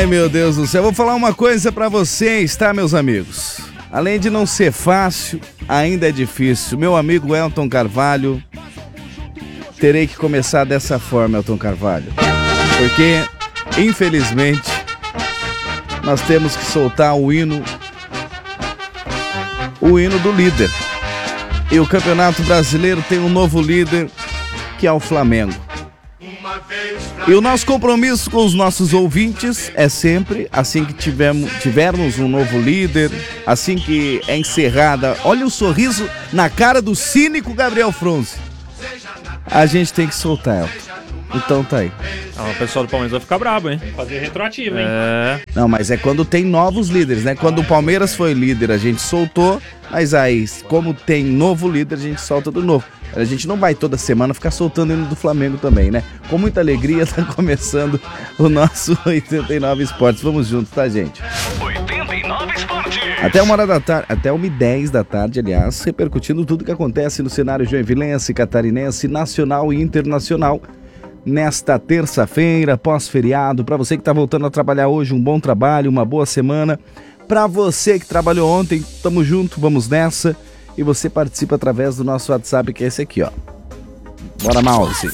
Ai, meu Deus do céu. Vou falar uma coisa pra vocês, tá, meus amigos? Além de não ser fácil, ainda é difícil. Meu amigo Elton Carvalho, terei que começar dessa forma, Elton Carvalho. Porque, infelizmente, nós temos que soltar o hino do líder. E o Campeonato Brasileiro tem um novo líder, que é o Flamengo. E o nosso compromisso com os nossos ouvintes é sempre, assim que tivermos um novo líder, assim que é encerrada, olha o sorriso na cara do cínico Gabriel Fronzi, a gente tem que soltar ela. Então tá aí. O pessoal do Palmeiras vai ficar brabo, hein? Fazer retroativo, hein? Não, mas é quando tem novos líderes, né? Quando o Palmeiras foi líder, a gente soltou, mas aí, como tem novo líder, a gente solta do novo. A gente não vai toda semana ficar soltando o hino do Flamengo também, né? Com muita alegria tá começando o nosso 89 Esportes. Vamos juntos, tá, gente? 89 Esportes. Até 1h da tarde, até 1h10 da tarde, aliás, repercutindo tudo que acontece no cenário joinvilense, catarinense, nacional e internacional. Nesta terça-feira, pós-feriado, para você que está voltando a trabalhar hoje, um bom trabalho, uma boa semana. Para você que trabalhou ontem, tamo junto, vamos nessa. E você participa através do nosso WhatsApp, que é esse aqui, ó. Bora, mouse.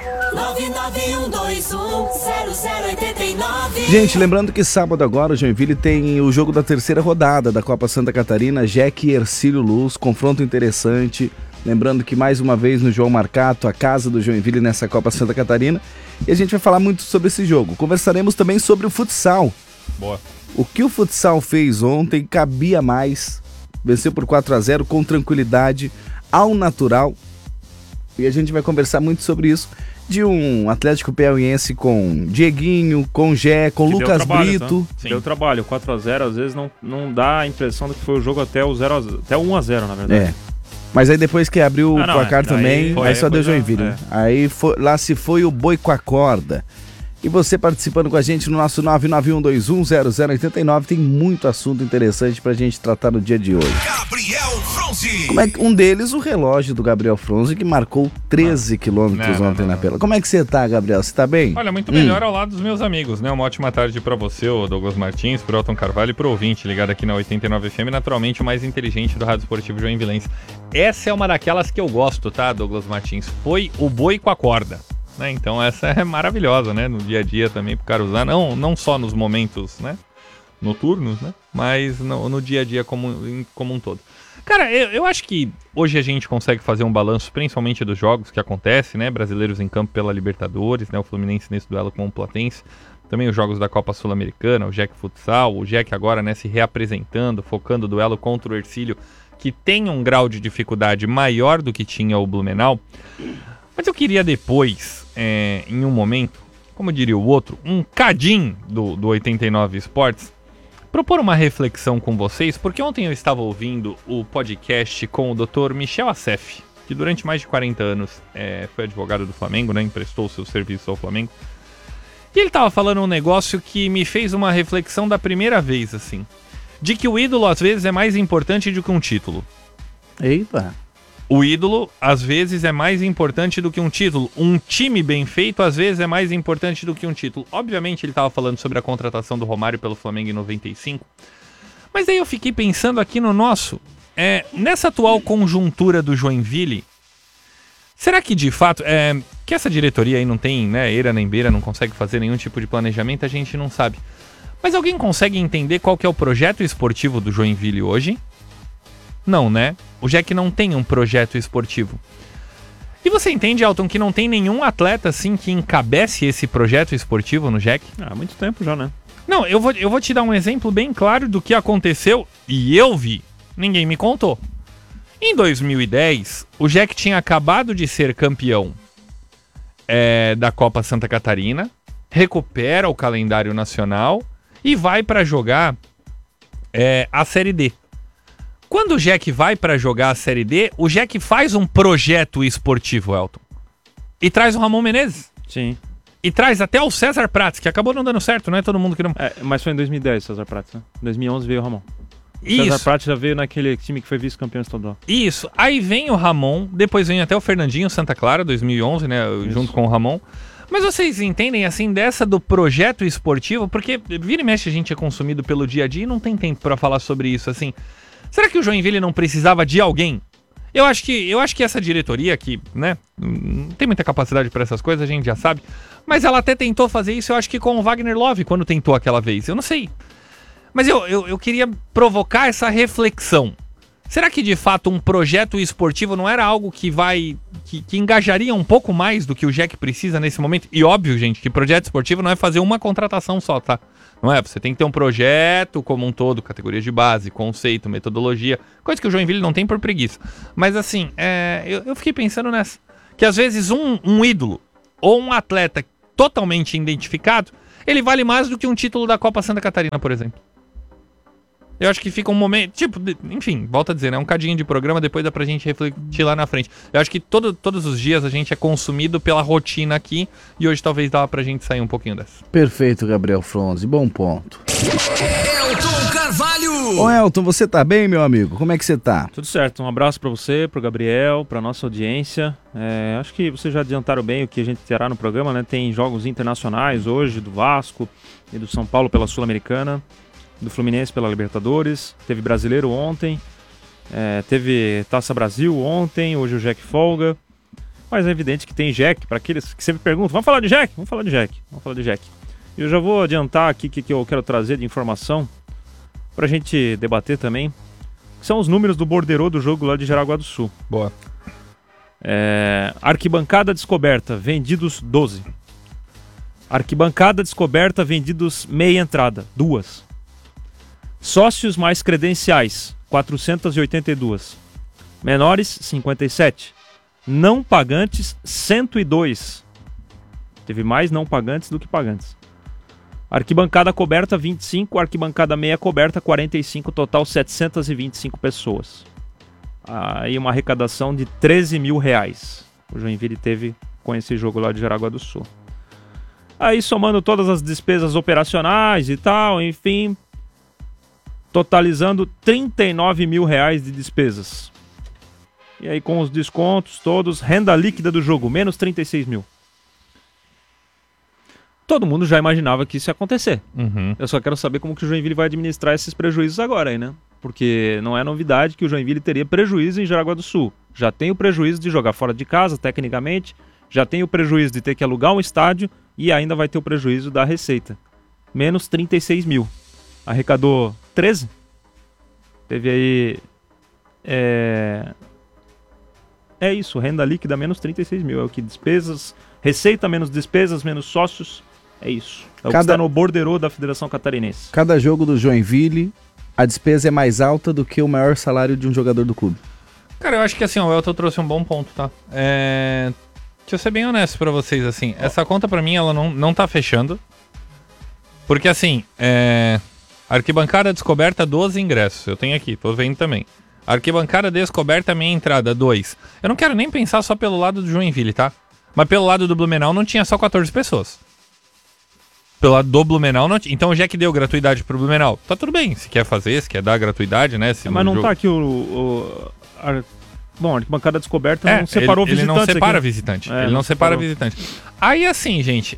991210089. Gente, lembrando que sábado agora o Joinville tem o jogo da terceira rodada da Copa Santa Catarina, Jack e Hercílio Luz, confronto interessante. Lembrando que mais uma vez no João Marcato, a casa do Joinville nessa Copa Santa Catarina. E a gente vai falar muito sobre esse jogo. Conversaremos também sobre o futsal. Boa. O que o futsal fez ontem cabia mais. Venceu por 4-0 com tranquilidade, ao natural. E a gente vai conversar muito sobre isso. De um Atlético Piauiense com Dieguinho, com Gé, com Lucas trabalho, Brito. Tá? Deu trabalho. 4-0 às vezes não dá a impressão de que foi o jogo até o 1-0, na verdade. É. Mas aí depois que abriu o placar também, aí só deu Joinville. Né? Aí lá se foi o boi com a corda. E você participando com a gente no nosso 991210089, tem muito assunto interessante pra gente tratar no dia de hoje. Gabriel Fronzi. Como é que um deles, o relógio do Gabriel Fronzi, que marcou 13 quilômetros ontem na pela. Como é que você tá, Gabriel? Você tá bem? Olha, muito melhor ao lado dos meus amigos, né? Uma ótima tarde pra você, o Douglas Martins, pro Elton Carvalho e pro ouvinte ligado aqui na 89 FM, naturalmente o mais inteligente do Rádio Esportivo Joinvilense. Essa é uma daquelas que eu gosto, tá, Douglas Martins? Foi o boi com a corda. Né? Então essa é maravilhosa, né? No dia a dia também pro cara usar, não só nos momentos, né? Noturnos, né? Mas no dia a dia como um todo. Cara, eu acho que hoje a gente consegue fazer um balanço, principalmente dos jogos que acontecem, né? Brasileiros em campo pela Libertadores, né? O Fluminense nesse duelo com o Platense. Também os jogos da Copa Sul-Americana, o Jack Futsal, o Jack agora, né? Se reapresentando, focando o duelo contra o Hercílio, que tem um grau de dificuldade maior do que tinha o Blumenau. Mas eu queria depois, em um momento, como diria o outro, um cadinho do 89 Esportes, propor uma reflexão com vocês, porque ontem eu estava ouvindo o podcast com o Dr. Michel Assef, que durante mais de 40 anos foi advogado do Flamengo, né, emprestou seus serviços ao Flamengo. E ele estava falando um negócio que me fez uma reflexão da primeira vez, assim, de que o ídolo às vezes é mais importante do que um título. Eita! O ídolo, às vezes, é mais importante do que um título. Um time bem feito, às vezes, é mais importante do que um título. Obviamente, ele estava falando sobre a contratação do Romário pelo Flamengo em 95. Mas aí eu fiquei pensando aqui no nosso... nessa atual conjuntura do Joinville, será que, de fato... que essa diretoria aí não tem, né, eira nem beira, não consegue fazer nenhum tipo de planejamento, a gente não sabe. Mas alguém consegue entender qual que é o projeto esportivo do Joinville hoje? Não, né? O Jack não tem um projeto esportivo. E você entende, Elton, que não tem nenhum atleta assim que encabece esse projeto esportivo no Jack? Há muito tempo já, né? Não, eu vou te dar um exemplo bem claro do que aconteceu e eu vi. Ninguém me contou. Em 2010, o Jack tinha acabado de ser campeão da Copa Santa Catarina, recupera o calendário nacional e vai para jogar a Série D. Quando o Jack vai para jogar a Série D, o Jack faz um projeto esportivo, Elton. E traz o Ramon Menezes. Sim. E traz até o César Prates, que acabou não dando certo, não é todo mundo que não... mas foi em 2010 o César Prates, né? Em 2011 veio o Ramon. O Isso. César Prates já veio naquele time que foi vice-campeão estadual. Isso. Aí vem o Ramon, depois vem até o Fernandinho Santa Clara, 2011, né? Isso. Junto com o Ramon. Mas vocês entendem, assim, dessa do projeto esportivo? Porque vira e mexe a gente é consumido pelo dia a dia e não tem tempo pra falar sobre isso, assim. Será que o Joinville não precisava de alguém? Eu acho que essa diretoria aqui, né, não tem muita capacidade pra essas coisas, a gente já sabe. Mas ela até tentou fazer isso, eu acho que com o Wagner Love, quando tentou aquela vez. Eu não sei. Mas eu queria provocar essa reflexão. Será que de fato um projeto esportivo não era algo que que engajaria um pouco mais do que o Jack precisa nesse momento? E óbvio, gente, que projeto esportivo não é fazer uma contratação só, tá? Não é? Você tem que ter um projeto como um todo, categorias de base, conceito, metodologia, coisa que o Joinville não tem por preguiça. Mas assim, eu fiquei pensando nessa. Que às vezes um ídolo ou um atleta totalmente identificado, ele vale mais do que um título da Copa Santa Catarina, por exemplo. Eu acho que fica um momento, enfim, volta a dizer, né? Um cadinho de programa, depois dá pra gente refletir lá na frente. Eu acho que todos os dias a gente é consumido pela rotina aqui e hoje talvez dá pra gente sair um pouquinho dessa. Perfeito, Gabriel Fronzi, bom ponto. Elton Carvalho! Ô Elton, você tá bem, meu amigo? Como é que você tá? Tudo certo, um abraço pra você, pro Gabriel, pra nossa audiência. Acho que vocês já adiantaram bem o que a gente terá no programa, né? Tem jogos internacionais hoje, do Vasco e do São Paulo pela Sul-Americana, do Fluminense pela Libertadores, teve Brasileiro ontem, teve Taça Brasil ontem, hoje o Jack folga, mas é evidente que tem Jack, para aqueles que sempre perguntam, vamos falar de Jack? Vamos falar de Jack. E eu já vou adiantar aqui o que eu quero trazer de informação, pra gente debater também, que são os números do borderô do jogo lá de Jaraguá do Sul. Boa. Arquibancada descoberta, vendidos 12. Arquibancada descoberta, vendidos meia entrada, 2. Sócios mais credenciais, 482. Menores, 57. Não pagantes, 102. Teve mais não pagantes do que pagantes. Arquibancada coberta, 25. Arquibancada meia coberta, 45. Total, 725 pessoas. Aí uma arrecadação de 13 mil reais. O Joinville teve com esse jogo lá de Jaraguá do Sul. Aí somando todas as despesas operacionais e tal, enfim... totalizando 39 mil reais de despesas. E aí com os descontos todos, renda líquida do jogo, menos 36 mil. Todo mundo já imaginava que isso ia acontecer. Uhum. Eu só quero saber como que o Joinville vai administrar esses prejuízos agora aí, né? Porque não é novidade que o Joinville teria prejuízo em Jaraguá do Sul. Já tem o prejuízo de jogar fora de casa, tecnicamente. Já tem o prejuízo de ter que alugar um estádio. E ainda vai ter o prejuízo da receita. Menos 36 mil. Arrecadou 13. Teve aí... É isso, renda líquida menos 36 mil. É o que despesas... Receita menos despesas, menos sócios. É isso. É o que está no borderô da Federação Catarinense. Cada jogo do Joinville, a despesa é mais alta do que o maior salário de um jogador do clube. Cara, eu acho que assim, o Elton trouxe um bom ponto, tá? Deixa eu ser bem honesto pra vocês, assim. Essa conta pra mim, ela não tá fechando. Porque assim, arquibancada descoberta, 12 ingressos. Eu tenho aqui, tô vendo também. Arquibancada descoberta, meia entrada, 2. Eu não quero nem pensar só pelo lado do Joinville, tá? Mas pelo lado do Blumenau não tinha só 14 pessoas. Pelo lado do Blumenau não tinha. Então o Jack deu gratuidade pro Blumenau. Tá tudo bem, se quer fazer, se quer dar gratuidade, né? Mas não tá aqui Bom, a arquibancada descoberta não separou ele visitante. Ele não separa aqui. visitante. Ele não separa visitante. Aí assim, gente,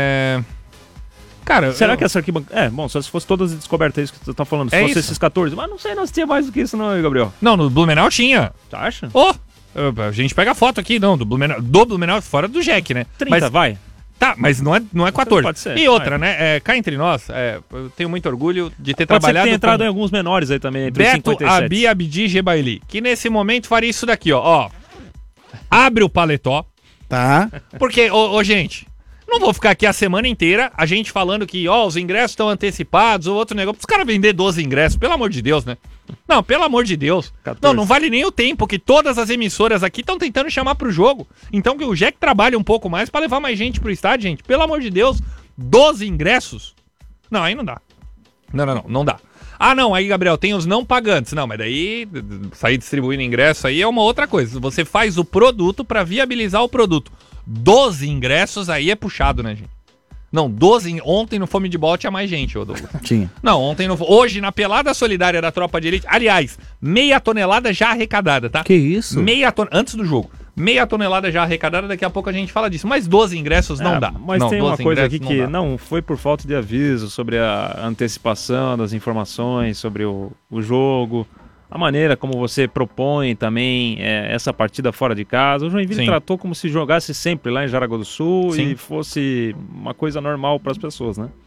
Cara, será que essa arquibancada... Bom, só se fosse todas descobertas, é isso que você tá falando. Se fosse isso. Esses 14. Mas não sei, não tinha mais do que isso não, Gabriel. Não, no Blumenau tinha. Você acha? A gente pega a foto aqui, não, do Blumenau fora do Jack, né? 30, mas, vai. Tá, mas não é 14. Pode ser. E outra, né? Cá entre nós, eu tenho muito orgulho de ter trabalhado... Pode ser que tenha entrado em alguns menores aí também, entre Beto 57. Abi Abdi Gebaili, que nesse momento faria isso daqui, ó. Abre o paletó. Tá. Porque, gente... Não vou ficar aqui a semana inteira, a gente falando que, os ingressos estão antecipados, ou outro negócio. Os caras vender 12 ingressos, pelo amor de Deus, né? Não, pelo amor de Deus. 14. Não vale nem o tempo que todas as emissoras aqui estão tentando chamar pro jogo. Então que o Jack trabalhe um pouco mais pra levar mais gente pro estádio, gente. Pelo amor de Deus, 12 ingressos? Não, aí não dá. Não dá. Ah, não, aí, Gabriel, tem os não pagantes. Não, mas daí, sair distribuindo ingresso aí é uma outra coisa. Você faz o produto pra viabilizar o produto. 12 ingressos aí é puxado, né, gente? Não, 12... Ontem no Fome de Bola tinha mais gente, ô Douglas. Tinha. Não, hoje na pelada solidária da Tropa de Elite... Aliás, 0,5 tonelada já arrecadada, tá? Que isso? Antes do jogo. Meia tonelada já arrecadada, daqui a pouco a gente fala disso. Mas 12 ingressos não dá. Mas não, tem uma coisa aqui que não foi por falta de aviso sobre a antecipação das informações, sobre o jogo, a maneira como você propõe também essa partida fora de casa. O Joinville tratou como se jogasse sempre lá em Jaraguá do Sul e fosse uma coisa normal para as pessoas, né?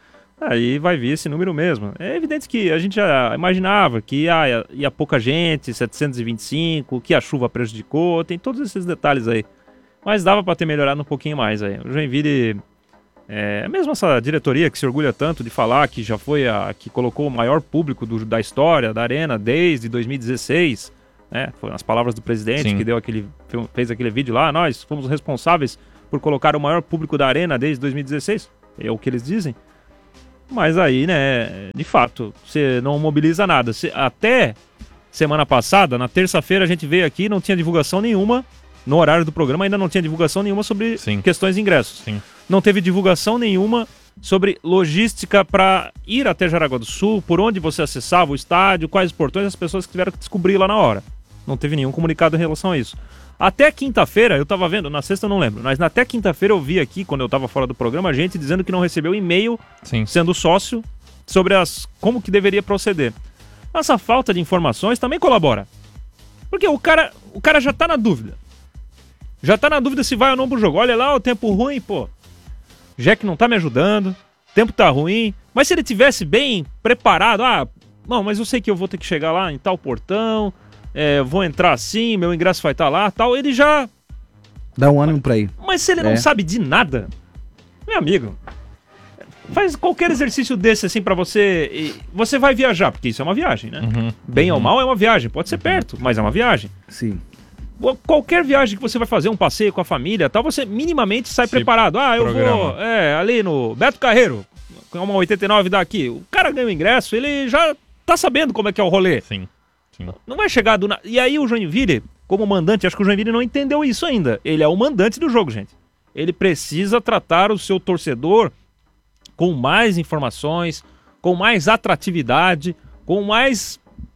Aí vai vir esse número mesmo. É evidente que a gente já imaginava que ia pouca gente, 725, que a chuva prejudicou, tem todos esses detalhes aí. Mas dava para ter melhorado um pouquinho mais aí. O Joinville, mesmo essa diretoria que se orgulha tanto de falar que já foi a que colocou o maior público da história da Arena desde 2016, né? Foram as palavras do presidente que fez aquele vídeo lá, nós fomos responsáveis por colocar o maior público da Arena desde 2016, é o que eles dizem. Mas aí, né, de fato, você não mobiliza nada. Até semana passada, na terça-feira, a gente veio aqui e não tinha divulgação nenhuma, no horário do programa ainda não tinha divulgação nenhuma sobre questões de ingressos. Não teve divulgação nenhuma sobre logística para ir até Jaraguá do Sul, por onde você acessava o estádio, quais os portões, as pessoas que tiveram que descobrir lá na hora. Não teve nenhum comunicado em relação a isso. Até quinta-feira, eu tava vendo, na sexta eu não lembro, mas até quinta-feira eu vi aqui, quando eu tava fora do programa, gente dizendo que não recebeu e-mail, sendo sócio, sobre como que deveria proceder. Essa falta de informações também colabora. Porque o cara já tá na dúvida. Já tá na dúvida se vai ou não pro jogo. Olha lá, o tempo ruim, pô. Jack não tá me ajudando, o tempo tá ruim. Mas se ele tivesse bem preparado, não, mas eu sei que eu vou ter que chegar lá em tal portão, vou entrar assim, meu ingresso vai estar lá, tal, ele já... Dá um ânimo pra ir. Mas se ele não sabe de nada, meu amigo, faz qualquer exercício desse assim pra você, você vai viajar, porque isso é uma viagem, né? Bem ou mal é uma viagem, pode ser perto, mas é uma viagem. Sim. Qualquer viagem que você vai fazer, um passeio com a família, tal, você minimamente sai preparado. Eu vou ali no Beto Carreiro, que é uma 89 daqui. O cara ganha o ingresso, ele já tá sabendo como é que é o rolê. Sim. Não vai chegar do nada. E aí o Joinville, como mandante, acho que o Joinville não entendeu isso ainda. Ele é o mandante do jogo, gente. Ele precisa tratar o seu torcedor com mais informações, com mais atratividade, com mais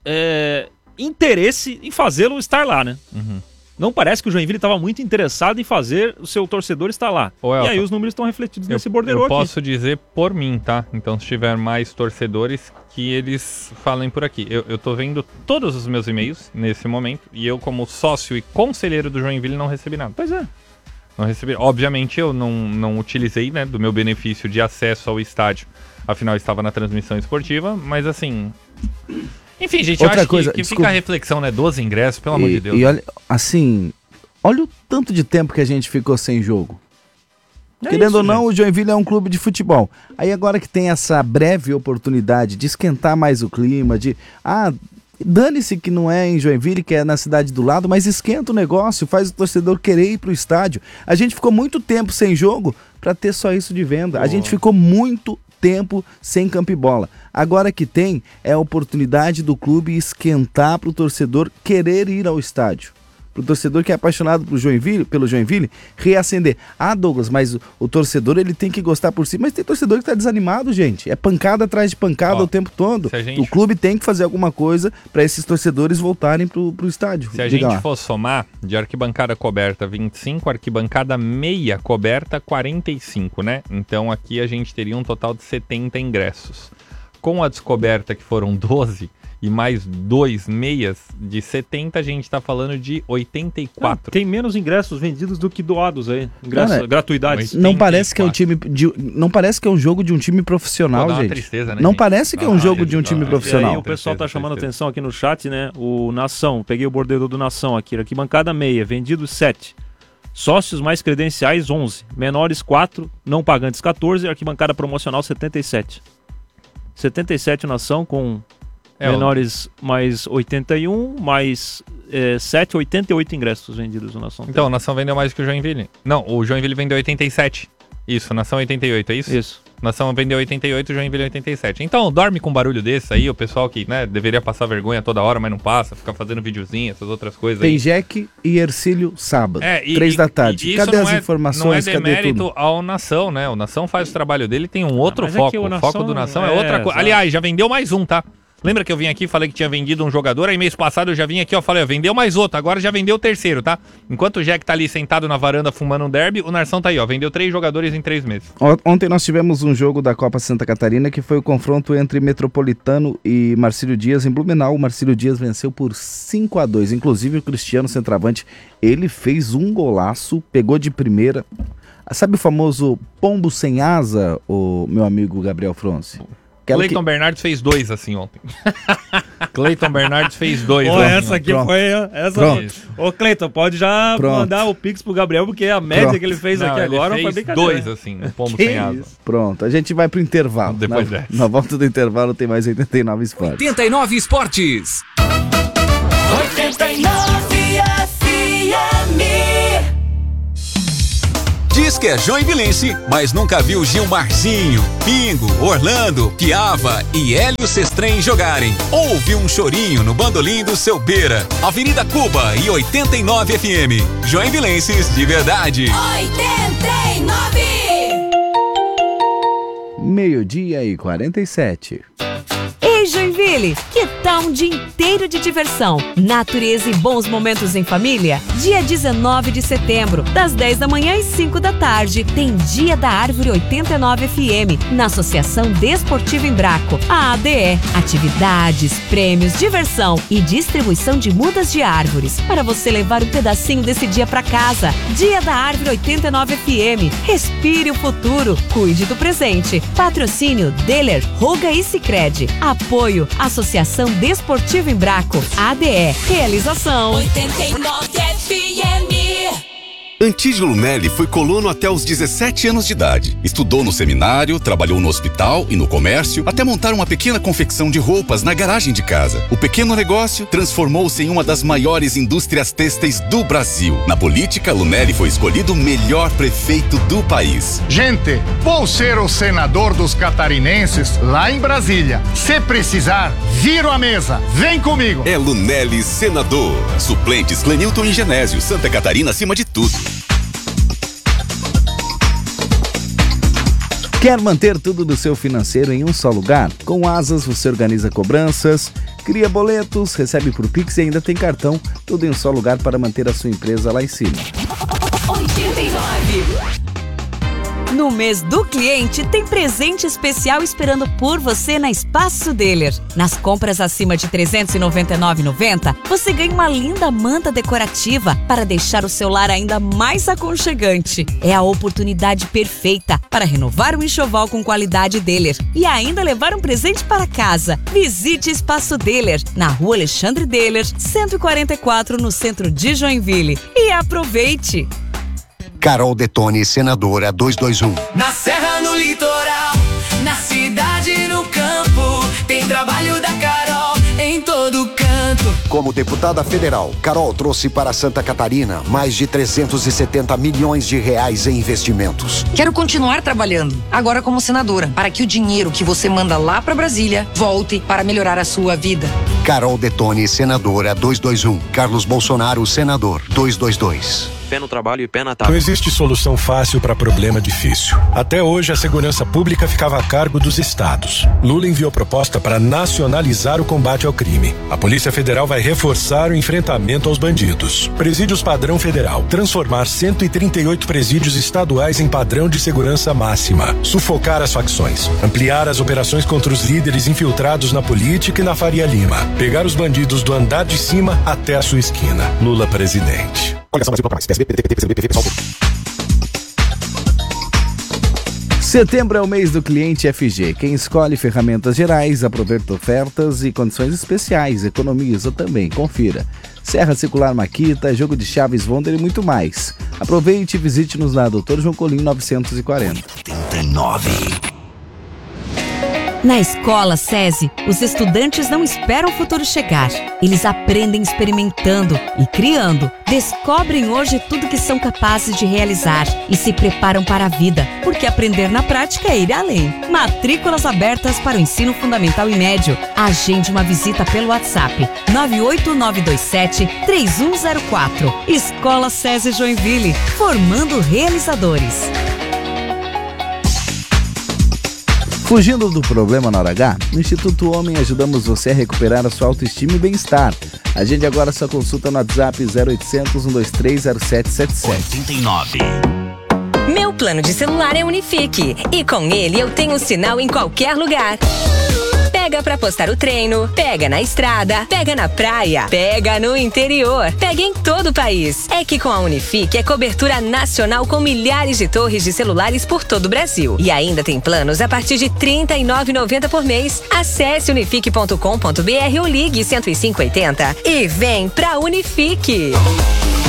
interesse em fazê-lo estar lá, né? Não parece que o Joinville estava muito interessado em fazer o seu torcedor estar lá. E aí os números estão refletidos nesse borderô aqui. Eu posso dizer por mim, tá? Então se tiver mais torcedores, que eles falem por aqui. Eu tô vendo todos os meus e-mails nesse momento, e eu como sócio e conselheiro do Joinville não recebi nada. Pois é. Não recebi. Obviamente eu não utilizei, né, do meu benefício de acesso ao estádio. Afinal estava na transmissão esportiva, mas assim... Enfim, gente, outra eu acho coisa, que fica a reflexão, né? 12 ingressos, pelo amor de Deus. E olha, assim, olha o tanto de tempo que a gente ficou sem jogo. Querendo ou não, o Joinville é um clube de futebol. Aí agora que tem essa breve oportunidade de esquentar mais o clima, dane-se que não é em Joinville, que é na cidade do lado, mas esquenta o negócio, faz o torcedor querer ir pro estádio. A gente ficou muito tempo sem jogo para ter só isso de venda. A gente ficou muito tempo sem campo e bola. Agora que tem, é a oportunidade do clube esquentar para o torcedor querer ir ao estádio. Para o torcedor que é apaixonado pelo Joinville, reacender. Douglas, mas o torcedor ele tem que gostar por si. Mas tem torcedor que está desanimado, gente. É pancada atrás de pancada o tempo todo. O clube tem que fazer alguma coisa para esses torcedores voltarem pro estádio. Se a gente for somar, de arquibancada coberta 25, arquibancada meia coberta 45, né? Então aqui a gente teria um total de 70 ingressos. Com a descoberta que foram 12... e mais 2 meias de 70, a gente tá falando de 84. Tem menos ingressos vendidos do que doados aí. Gratuidades. Não parece que é não parece que é um jogo de um time profissional, gente. Tristeza, né, não gente? parece que é um jogo de um time profissional. E aí o pessoal tá chamando atenção aqui no chat, né? O Nação, peguei o bordeiro do Nação aqui. Arquibancada meia, vendidos 7. Sócios mais credenciais 11. Menores 4, não pagantes 14. Arquibancada promocional 77. 77 Nação com... menores mais 81, mais 7, 88 ingressos vendidos no Nação. Então, o Nação vendeu mais que o Joinville. Não, o Joinville vendeu 87. Isso, Nação 88, é isso? Isso. Nação vendeu 88, o Joinville 87. Então, dorme com um barulho desse aí, o pessoal que, né, deveria passar vergonha toda hora, mas não passa, fica fazendo videozinho, essas outras coisas aí. Tem Jack e Ercílio sábado, 3 da tarde. Cadê as informações? Não é demérito ao Nação, né? O Nação faz o trabalho dele, tem um outro foco. O foco do Nação é outra coisa. Aliás, já vendeu mais um, tá? Lembra que eu vim aqui e falei que tinha vendido um jogador? Aí mês passado eu já vim aqui, ó, falei, vendeu mais outro, agora já vendeu o terceiro, tá? Enquanto o Jack tá ali sentado na varanda fumando um derby, o Narção tá aí, ó, vendeu 3 jogadores em 3 meses. Ontem nós tivemos um jogo da Copa Santa Catarina que foi o confronto entre Metropolitano e Marcílio Dias em Blumenau. O Marcílio Dias venceu por 5-2, inclusive o Cristiano, centroavante, ele fez um golaço, pegou de primeira. Sabe o famoso pombo sem asa, o meu amigo Gabriel Fronce? Cleiton Bernardes fez 2 assim ontem. Cleiton Bernardes fez 2. Essa aqui foi... Ô, Cleiton, pode já mandar o Pix pro Gabriel, porque a média que ele fez aqui agora foi bem 2 assim, um pombo sem asa. Pronto, a gente vai pro intervalo. Depois na volta do intervalo tem mais 89 Esportes. 89 Esportes. 89 FM. Diz que é joinvilense, mas nunca viu Gilmarzinho, Pingo, Orlando, Piava e Hélio Sestrem jogarem. Ouve um chorinho no bandolim do seu Beira. Avenida Cuba e 89 FM. Joinvilenses de verdade. 89. 12:47. Ei, Joinville, que tal um dia inteiro de diversão, natureza e bons momentos em família? Dia 19 de setembro, das 10 da manhã às 5 da tarde, tem Dia da Árvore 89 FM, na Associação Desportiva Embraco, a ADE. Atividades, prêmios, diversão e distribuição de mudas de árvores, para você levar um pedacinho desse dia para casa. Dia da Árvore 89 FM, respire o futuro, cuide do presente. Patrocínio Deller, Roga e Sicredi. Apoio Associação Desportiva Embraco. ADE. Realização 89 FM. Antídio Lunelli foi colono até os 17 anos de idade. Estudou no seminário, trabalhou no hospital e no comércio, até montar uma pequena confecção de roupas na garagem de casa. O pequeno negócio transformou-se em uma das maiores indústrias têxteis do Brasil. Na política, Lunelli foi escolhido o melhor prefeito do país. Gente, vou ser o senador dos catarinenses lá em Brasília. Se precisar, viro a mesa. Vem comigo. É Lunelli senador. Suplentes Clenilton e Genésio. Santa Catarina acima de tudo. Quer manter tudo do seu financeiro em um só lugar? Com Asas você organiza cobranças, cria boletos, recebe por Pix e ainda tem cartão. Tudo em um só lugar para manter a sua empresa lá em cima. 89. No mês do cliente, tem presente especial esperando por você na Espaço Deller. Nas compras acima de R$ 399,90, você ganha uma linda manta decorativa para deixar o seu lar ainda mais aconchegante. É a oportunidade perfeita para renovar um enxoval com qualidade Deller e ainda levar um presente para casa. Visite Espaço Deller, na Rua Alexandre Deller, 144, no centro de Joinville. E aproveite! Carol Detone, senadora 221. Na serra, no litoral, na cidade, no campo, tem trabalho da Carol em todo canto. Como deputada federal, Carol trouxe para Santa Catarina mais de 370 milhões de reais em investimentos. Quero continuar trabalhando, agora como senadora, para que o dinheiro que você manda lá para Brasília volte para melhorar a sua vida. Carol Detone, senadora 221. Carlos Bolsonaro, senador 222. Pé no trabalho e pé na tábua. Não existe solução fácil para problema difícil. Até hoje, a segurança pública ficava a cargo dos estados. Lula enviou proposta para nacionalizar o combate ao crime. A Polícia Federal vai reforçar o enfrentamento aos bandidos. Presídios padrão federal. Transformar 138 presídios estaduais em padrão de segurança máxima. Sufocar as facções. Ampliar as operações contra os líderes infiltrados na política e na Faria Lima. Pegar os bandidos do andar de cima até a sua esquina. Lula presidente. Setembro é o mês do cliente FG. Quem escolhe ferramentas gerais, aproveita ofertas e condições especiais, economiza também. Confira. Serra Circular Maquita, jogo de chaves Wonder e muito mais. Aproveite e visite-nos na Dr. João Colim 940. 89. Na escola SESI, os estudantes não esperam o futuro chegar. Eles aprendem experimentando e criando. Descobrem hoje tudo que são capazes de realizar e se preparam para a vida, porque aprender na prática é ir além. Matrículas abertas para o ensino fundamental e médio. Agende uma visita pelo WhatsApp 98927-3104. Escola SESI Joinville, formando realizadores. Fugindo do problema na hora H, no Instituto Homem ajudamos você a recuperar a sua autoestima e bem-estar. Agende agora sua consulta no WhatsApp 0800 123 0777. 89. Meu plano de celular é Unifique e com ele eu tenho sinal em qualquer lugar. Pega pra postar o treino, pega na estrada, pega na praia, pega no interior, pega em todo o país. É que com a Unifique é cobertura nacional com milhares de torres de celulares por todo o Brasil. E ainda tem planos a partir de R$ 39,90 por mês. Acesse unifique.com.br ou ligue 10580 e vem pra Unifique.